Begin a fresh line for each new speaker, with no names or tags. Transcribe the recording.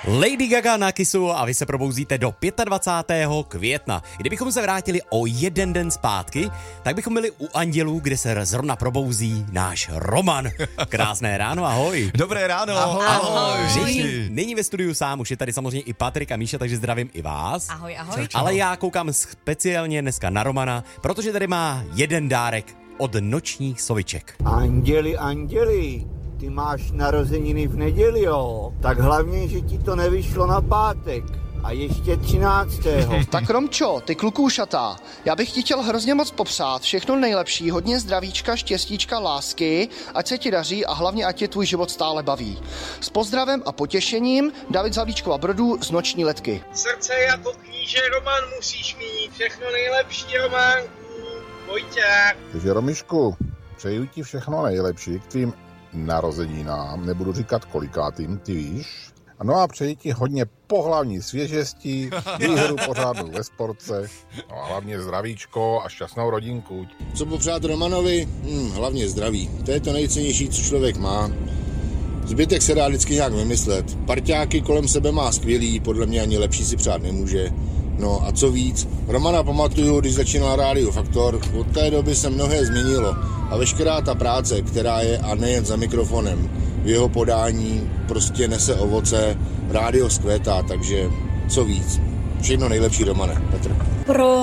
Lady Gaga na Kissu a vy se probouzíte do 25. května. Kdybychom se vrátili o jeden den zpátky, tak bychom byli u Andělů, kde se zrovna probouzí náš Roman. Krásné ráno, ahoj.
Dobré ráno.
Ahoj. Není ve studiu sám, už je tady samozřejmě i Patrik a Míša, takže zdravím i vás.
Ahoj, ahoj.
Ale já koukám speciálně dneska na Romana, protože tady má jeden dárek od Nočních soviček.
Anděli, ty máš narozeniny v neděli, jo? Tak hlavně, že ti to nevyšlo na pátek. A ještě 13.
Tak Romčo, ty klukůšatá, já bych ti chtěl hrozně moc popřát všechno nejlepší, hodně zdravíčka, štěstíčka, lásky, ať se ti daří a hlavně ať tě tvůj život stále baví. S pozdravem a potěšením, David z Havlíčkova Brodu z Noční letky.
Srdce jako kníže Roman musíš mít, všechno nejlepší, Románku, Vojťák.
Takže Romišku, přeju ti všechno nejlepší k tvým narozeninám, nebudu říkat kolikátým, ty víš. No a přeji ti hodně pohlavní svěžestí, výhru pořádnou ve sportce, no a hlavně zdravíčko a šťastnou rodinku.
Co popřát Romanovi? Hlavně zdraví. To je to nejcennější, co člověk má. Zbytek se dá vždycky nějak vymyslet. Parťáky kolem sebe má skvělý, podle mě ani lepší si přát nemůže. No a co víc, Romana pamatuju, když začínal Rádio Faktor, od té doby se mnohé změnilo a veškerá ta práce, která je a nejen za mikrofonem, v jeho podání prostě nese ovoce, rádio zkvétá, takže co víc. Všechno nejlepší, Romane. Petr.